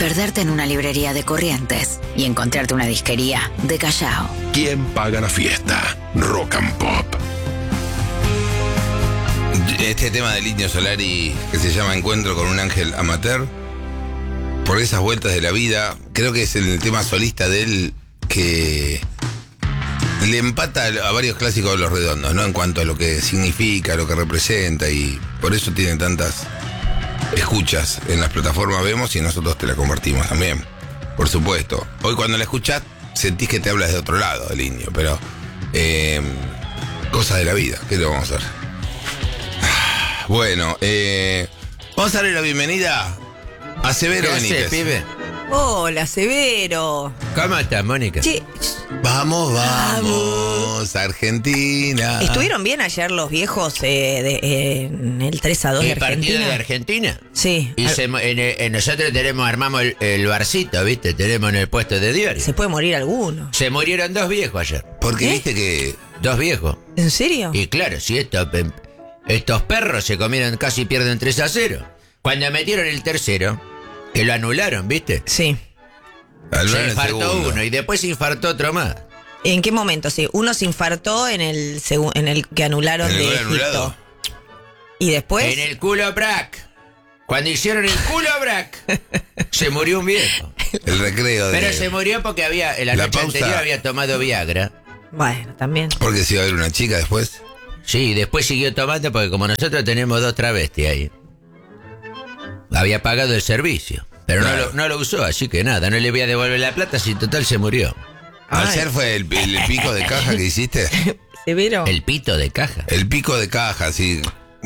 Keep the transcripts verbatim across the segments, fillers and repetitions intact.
perderte en una librería de Corrientes y encontrarte una disquería de Callao. ¿Quién paga la fiesta? Rock and Pop. Este tema del Indio Solari que se llama Encuentro con un ángel amateur, por esas vueltas de la vida, creo que es el tema solista de él que le empata a varios clásicos de Los Redondos, ¿no? En cuanto a lo que significa, lo que representa, y por eso tiene tantas escuchas en las plataformas. Vemos y nosotros te la compartimos también, por supuesto. Hoy cuando la escuchás sentís que te hablas de otro lado del Indio, pero eh, cosas de la vida, ¿qué le vamos a hacer? Bueno, eh, vamos a darle la bienvenida a Severo Benítez. Pibe? Hola, Severo. ¿Cómo estás, Mónica? Che, Vamos, vamos, Argentina. ¿estuvieron bien ayer los viejos eh, de, eh, en el tres a dos de ¿El partido Argentina? de Argentina? Sí. Y se, en, en nosotros tenemos, armamos el, el barcito, ¿viste? Tenemos en el puesto de diario. Se puede morir alguno. Se murieron dos viejos ayer. Porque ¿Eh? viste que... Dos viejos. ¿En serio? Y claro, si estos, estos perros se comieron, casi pierden tres a cero. Cuando metieron el tercero, que lo anularon, ¿viste? Sí. al Se el infartó segundo. uno y después se infartó otro más. ¿En qué momento? Sí, uno se infartó en el segu- en el que anularon ¿En el de gol Egipto. anulado? Y después En el culo Brack. Cuando hicieron el culo Brack, se murió un viejo. El recreo de... Pero se murió porque había, en la, La noche pausa. anterior había tomado Viagra. bueno, también. Porque si iba a haber una chica después. Sí, después siguió tomando porque como nosotros tenemos dos travestis ahí, había pagado el servicio. Pero Claro. no, lo, no lo usó, así que nada, no le voy a devolver la plata si total se murió. Ay. Ayer fue el, el pico de caja que hiciste. Severo. El pito de caja. El pico de caja, sí.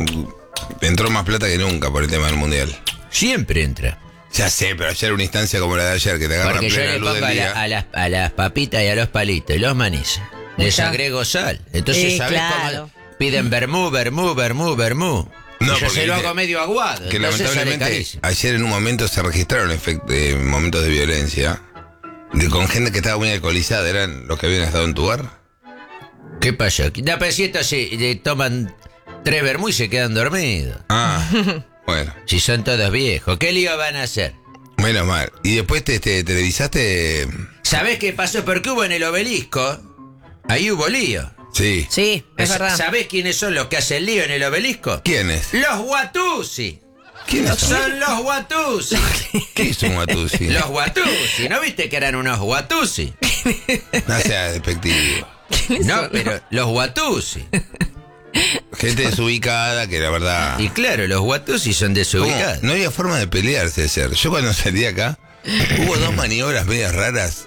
Entró más plata que nunca por el tema del mundial. Siempre entra. Ya sé, pero ayer una instancia como la de ayer que te agarran Porque yo plena le luz pongo del a, día. la- a las, a las papitas y a los palitos y los manices. Les Mucha. agrego sal. Entonces, Eh, ¿sabés claro. cómo piden vermú, vermú, vermú, vermú? No, Y yo porque se lo viste hago medio aguado. Que entonces sale lamentablemente carísimo. ayer en un momento se registraron efect- eh, momentos de violencia de, con gente que estaba muy alcoholizada. ¿Eran los que habían estado en tu bar? ¿Qué pasó? No, pero si estos se le toman tres vermú y se quedan dormidos. Ah, bueno, Si son todos viejos, ¿qué lío van a hacer? menos mal. Y después te, te televisaste. ¿Sabés qué pasó? Porque hubo en el obelisco, ahí hubo lío. Sí. Sí, es Sa- verdad. ¿Sabés quiénes son los que hacen lío en el obelisco? ¿Quién es? Los Watusi. ¿Quiénes son? Son los Watusi. ¿Qué hizo un Watusi? Los Watusi. ¿No viste que eran unos Watusi? No sea despectivo. No, pero los Watusi. Gente desubicada que la verdad. Y claro, los Watusi son ¿Cómo? desubicados. No había forma de pelearse, ser. Yo cuando salí acá, hubo dos maniobras medias raras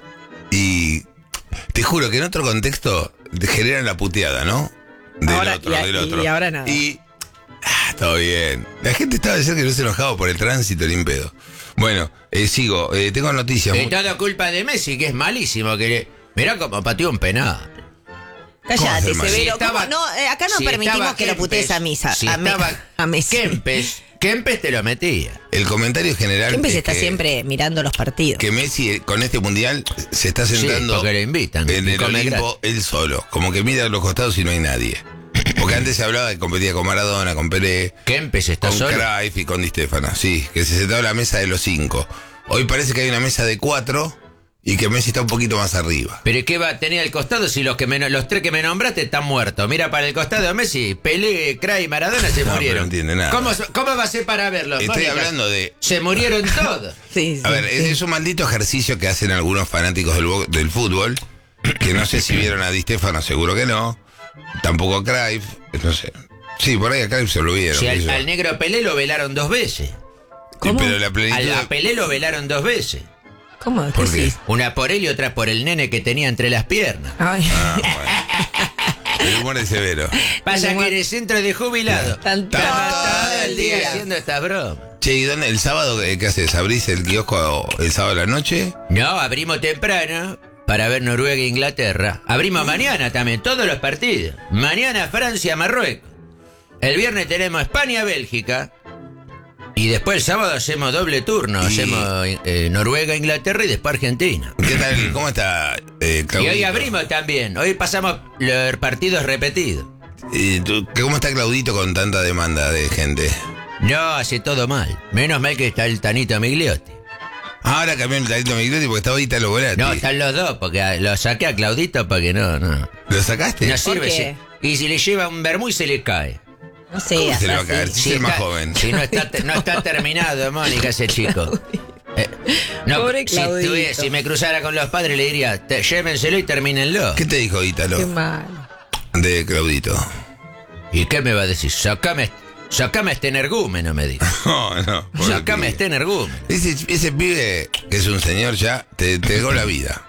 y te juro que en otro contexto te generan la puteada, ¿no? Del Ahora- otro, y a- del y otro. ahora nada. Y ah, todo bien. La gente estaba de ser que no se enojaba por el tránsito ni en pedo. Bueno, eh, sigo. Eh, tengo noticias. Es muy- todo culpa de Messi, que es malísimo. Que le- Mirá cómo pateó un penal. ¿Cómo Cállate, hacer mal? Severo. Si estaba- ¿Cómo? No, eh, acá no si permitimos estaba que lo putees Kempes, a misa. Si a, Me- estaba a Messi. Kempes, Kempes te lo metía. El comentario general Kempes es está que, siempre mirando los partidos. que Messi eh, con este mundial se está sentando Sí, porque lo invitan. en y el come Olimpo él solo. Como que mira a los costados y no hay nadie. Porque antes se hablaba de que competía con Maradona, con Pelé, gratis. Kempes está con solo. Cruyff y con Di Stéfano. Sí, que se sentaba a la mesa de los cinco. Hoy parece que hay una mesa de cuatro y que Messi está un poquito más arriba. Pero ¿qué va a tener al costado si los que me, los tres que me nombraste están muertos? Mira para el costado de Messi, Pelé, Cray y Maradona se No, murieron. pero no entiende nada. ¿Cómo, ¿Cómo va a ser para verlos? Estoy Mónica? hablando de... Se murieron todos. Sí, sí, A ver, sí. es, es un maldito ejercicio que hacen algunos fanáticos del, bo- del fútbol, que no sé si vieron a Di Stéfano, seguro que no. Tampoco a Cruyff, no sé. Sí, por ahí a Cruyff se lo vieron. Si qué al, sé yo. al negro Pelé lo velaron dos veces. ¿Cómo? Pero la plenitud Al, de- a Pelé lo velaron dos veces. ¿Cómo? ¿Qué ¿Por qué? decís? Una por él y otra por el nene que tenía entre las piernas. Ay. Ah, bueno. El humor es severo. Pasa que eres centro de jubilado. Tan- Estamos todo todo el día día. haciendo esta broma. Che, ¿y dónde el sábado eh, qué haces? ¿Abrís el kiosco el sábado a la noche? No, abrimos temprano para ver Noruega e Inglaterra. Abrimos mañana también, todos los partidos. Mañana Francia, Marruecos. El viernes tenemos España, Bélgica. Y después el sábado hacemos doble turno. Y- Hacemos eh, Noruega, Inglaterra y después Argentina. ¿Qué tal? ¿Cómo está eh, Y Claudito? hoy abrimos también. Hoy pasamos los partidos repetidos. ¿Y tú- ¿Cómo está Claudito con tanta demanda de gente? No, hace todo mal. Menos mal que está el Tanito Migliotti. Ahora cambió el talento Migliotti porque estaba Ítalo Volati. No, están los dos, porque lo saqué a Claudito para que no, no. ¿Lo sacaste? No sirve. qué? Si- y si le lleva un vermú y se le cae. No sé, ¿Cómo se le va a así. caer? Si es más está- joven. Si no está, te- no está terminado, Mónica, ese chico. Eh, no, Pobre si, Claudito. tuviera- si me cruzara con los padres le diría, "Te- llévenselo y termínenlo. ¿Qué te dijo Ítalo Qué mal. de Claudito? ¿Y qué me va a decir? Sacame, sacame este energúmeno, me dijo. No, no. pobre Sacame pibe. este energúmeno. Ese, ese pibe, que es un señor ya, te entregó la vida.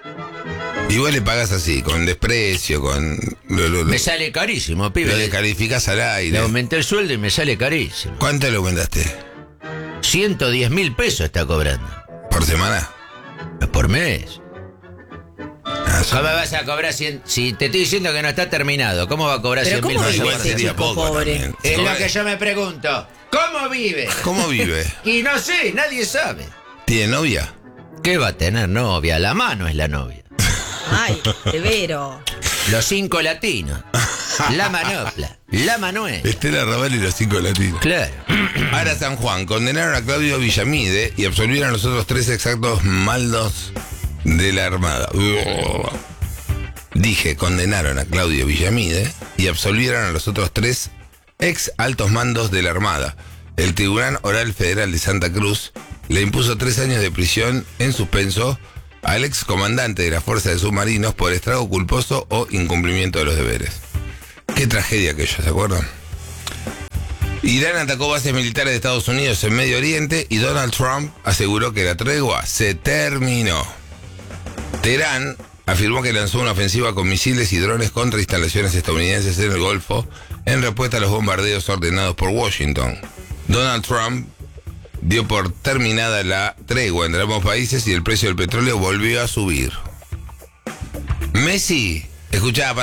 Y vos le pagás así, con desprecio, con... Lo, lo, lo, Me sale carísimo, lo pibe. descalificás al Le aire. aumenté el sueldo y me sale carísimo. ¿Cuánto le aumentaste? ciento diez mil pesos está cobrando. ¿Por semana? Por mes. Ah, ¿Cómo vas a cobrar cien? Si te estoy diciendo que no está terminado, ¿cómo va a cobrar Pero cien mil ¿cómo pesos? vive igual ese sería chico poco pobre? también. Es lo Cobra- que yo me pregunto. ¿Cómo vive? ¿Cómo vive? Y no sé, nadie sabe. ¿Tiene novia? ¿Qué va a tener novia? La mano es la novia. Ay, severo. Los cinco latinos. La manopla. La Manuel. Estela Raval y los cinco latinos. Claro. Ahora San Juan condenaron a Claudio Villamide y absolvieron a los otros tres exactos maldos de la Armada. Uh. Dije, condenaron a Claudio Villamide y absolvieron a los otros tres ex altos mandos de la Armada. El Tribunal Oral Federal de Santa Cruz le impuso tres años de prisión en suspenso al ex comandante de la Fuerza de Submarinos por estrago culposo o incumplimiento de los deberes. Qué tragedia aquello, ¿se acuerdan? Irán atacó bases militares de Estados Unidos en Medio Oriente y Donald Trump aseguró que la tregua se terminó. Teherán afirmó que lanzó una ofensiva con misiles y drones contra instalaciones estadounidenses en el Golfo en respuesta a los bombardeos ordenados por Washington. Donald Trump dio por terminada la tregua entre ambos países y el precio del petróleo volvió a subir. Messi, escuchaba